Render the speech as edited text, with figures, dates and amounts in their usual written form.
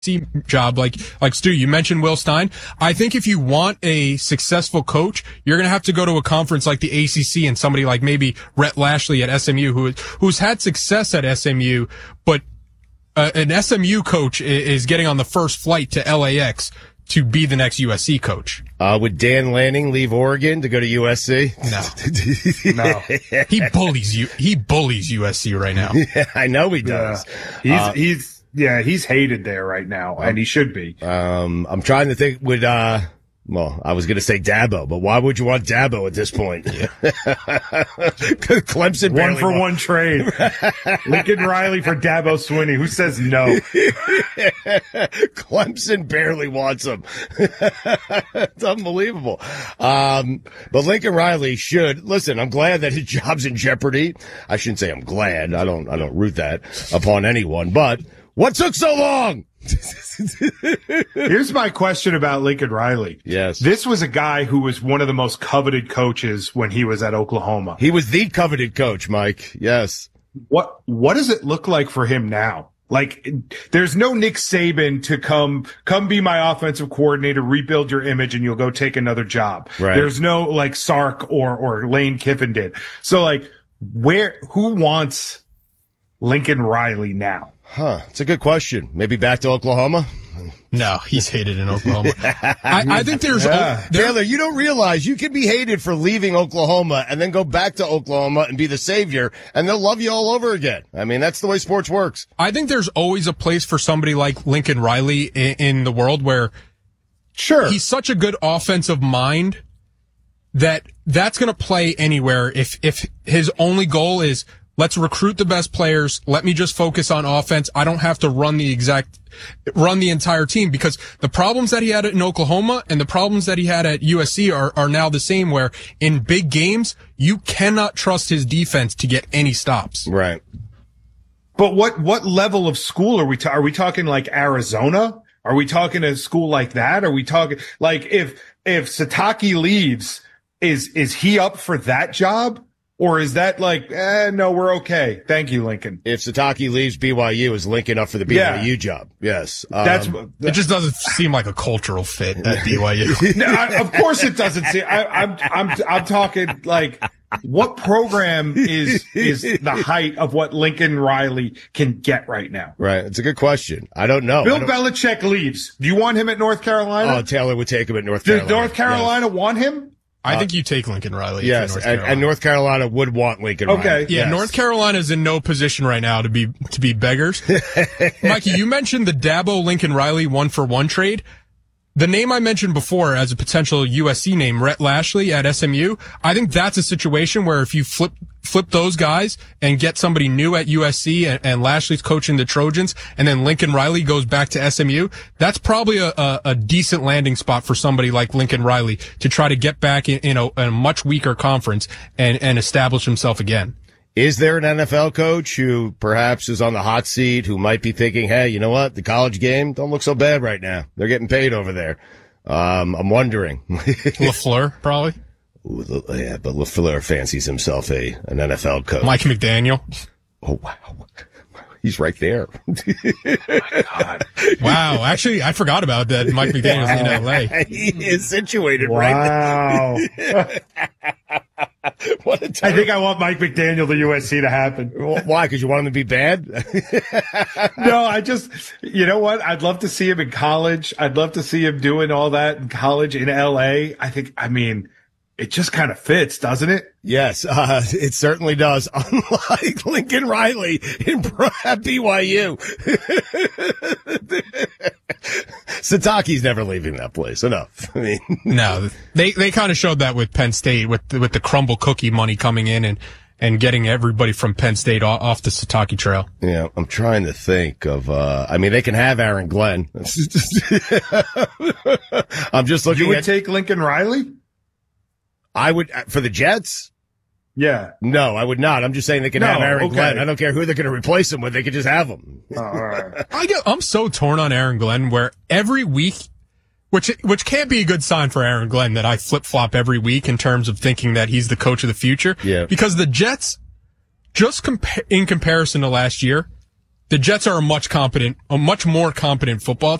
job, like Stu, you mentioned Will Stein. I think if you want a successful coach, you're going to have to go to a conference like the ACC and somebody like maybe Rhett Lashley at SMU, who's had success at SMU, but an SMU coach is getting on the first flight to LAX to be the next USC coach. Would Dan Lanning leave Oregon to go to USC? No. He bullies USC right now. Yeah, I know he does. Yeah. He's hated there right now, and he should be. I'm trying to think, I was going to say Dabo, but why would you want Dabo at this point? Yeah. Clemson one for one trade. Lincoln Riley for Dabo Swinney. Who says no? Clemson barely wants him. It's unbelievable. But Lincoln Riley should listen. I'm glad that his job's in jeopardy. I shouldn't say I'm glad. I don't root that upon anyone. But what took so long? Here's my question about Lincoln Riley. Yes. This was a guy who was one of the most coveted coaches when he was at Oklahoma. He was the coveted coach, Mike. Yes. What does it look like for him now? Like, there's no Nick Saban to come be my offensive coordinator, rebuild your image, and you'll go take another job. Right. There's no like Sark or Lane Kiffin did. So like, who wants Lincoln Riley now? It's a good question. Maybe back to Oklahoma? No, he's hated in Oklahoma. I think Taylor, you don't realize you can be hated for leaving Oklahoma and then go back to Oklahoma and be the savior, and they'll love you all over again. I mean, that's the way sports works. I think there's always a place for somebody like Lincoln Riley in the world where he's such a good offensive mind that's going to play anywhere if his only goal is, let's recruit the best players. Let me just focus on offense. I don't have to run the entire team, because the problems that he had in Oklahoma and the problems that he had at USC are now the same, where in big games, you cannot trust his defense to get any stops. Right. But what level of school are we talking like Arizona? Are we talking a school like that? Are we talking like if Sataki leaves, is he up for that job? Or is that like, no, we're okay. Thank you, Lincoln. If Sataki leaves BYU, is Lincoln up for the BYU job? Yes. It just doesn't seem like a cultural fit at BYU. No, of course it doesn't seem. I'm talking like, what program is the height of what Lincoln Riley can get right now? Right. It's a good question. I don't know. Bill Belichick leaves. Do you want him at North Carolina? Oh, Taylor would take him at North Carolina. Does North Carolina want him? I think you take Lincoln Riley. Yes, and North Carolina would want Lincoln Riley. Okay. Yeah, yes. North Carolina is in no position right now to be beggars. Mikey, you mentioned the Dabo Lincoln Riley 1-for-1 trade. The name I mentioned before as a potential USC name, Rhett Lashley at SMU, I think that's a situation where if you flip those guys and get somebody new at USC and Lashley's coaching the Trojans, and then Lincoln Riley goes back to SMU, that's probably a decent landing spot for somebody like Lincoln Riley to try to get back in a much weaker conference and establish himself again. Is there an NFL coach who perhaps is on the hot seat who might be thinking, hey, you know what? The college game don't look so bad right now. They're getting paid over there. I'm wondering. LaFleur, probably. Ooh, yeah, but LaFleur fancies himself an NFL coach. Mike McDaniel. Oh, wow. He's right there. Oh my God. Wow. Actually, I forgot about that. Mike McDaniel's in L.A. He is situated right there. What a time. I think I want Mike McDaniel to USC to happen. Why? Because you want him to be bad? No, you know what? I'd love to see him in college. I'd love to see him doing all that in college in LA. It just kind of fits, doesn't it? Yes, it certainly does. Unlike Lincoln Riley at BYU. Sataki's never leaving that place. Enough. I mean, no, they kind of showed that with Penn State with the crumble cookie money coming in and getting everybody from Penn State off the Sataki trail. Yeah, I'm trying to think of, they can have Aaron Glenn. I'm just looking You would take Lincoln Riley? I would, for the Jets? Yeah. No, I would not. I'm just saying they can have Aaron Glenn. I don't care who they're going to replace him with. They could just have him. All right. I'm so torn on Aaron Glenn, where every week, which can't be a good sign for Aaron Glenn, that I flip-flop every week in terms of thinking that he's the coach of the future. Yeah. Because the Jets, just in comparison to last year, The Jets are a much more competent football